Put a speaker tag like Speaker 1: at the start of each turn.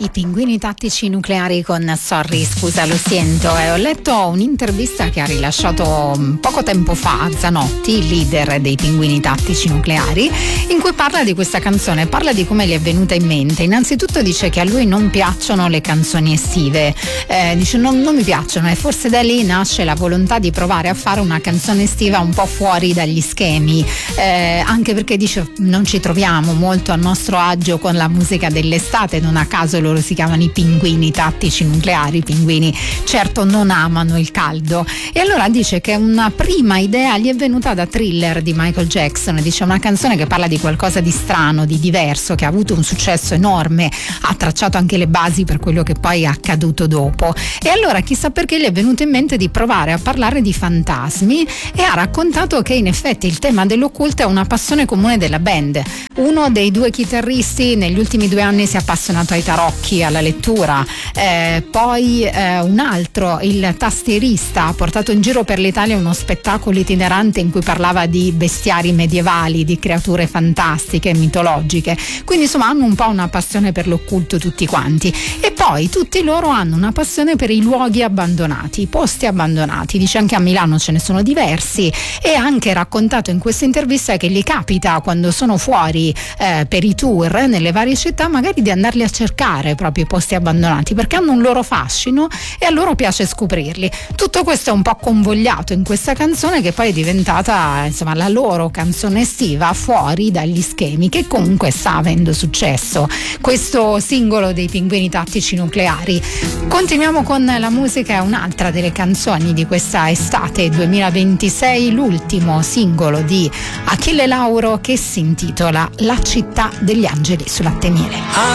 Speaker 1: I pinguini tattici nucleari con Sorry, scusa, lo sento. Ho letto un'intervista che ha rilasciato poco tempo fa Zanotti, il leader dei pinguini tattici nucleari, in cui parla di questa canzone, parla di come gli è venuta in mente. Innanzitutto dice che a lui non piacciono le canzoni estive, dice non mi piacciono, e forse da lì nasce la volontà di provare a fare una canzone estiva un po' fuori dagli schemi, anche perché dice non ci troviamo molto a nostro agio con la musica dell'estate, non a caso loro si chiamano i pinguini tattici nucleari. I pinguini certo non amano il caldo, e allora dice che una prima idea gli è venuta da Thriller di Michael Jackson. Dice una canzone che parla di qualcosa di strano, di diverso, che ha avuto un successo enorme, ha tracciato anche le basi per quello che poi è accaduto dopo, e allora chissà perché gli è venuto in mente di provare a parlare di fantasmi, e ha raccontato che in effetti il tema dell'occulto è una passione comune della band. Uno dei due chitarristi negli ultimi 2 anni si è appassionato ai tarocchi, alla lettura, poi un altro, il tastierista, ha portato in giro per l'Italia uno spettacolo itinerante in cui parlava di bestiari medievali, di creature fantastiche, mitologiche, quindi insomma hanno un po' una passione per l'occulto tutti quanti. E poi tutti loro hanno una passione per i luoghi abbandonati, i posti abbandonati. Dice anche a Milano ce ne sono diversi, e ha anche raccontato in questa intervista che gli capita quando sono fuori per i tour nelle varie città magari di andarli a cercare proprio i posti abbandonati, perché hanno un loro fascino e a loro piace scoprirli. Tutto questo è un po' convogliato in questa canzone, che poi è diventata insomma la loro canzone estiva fuori dagli schemi, che comunque sta avendo successo, questo singolo dei pinguini tattici nucleari. Continuiamo con la musica, è un'altra delle canzoni di questa estate 2026, l'ultimo singolo di Achille Lauro, che si intitola La città degli angeli sul latte e miele.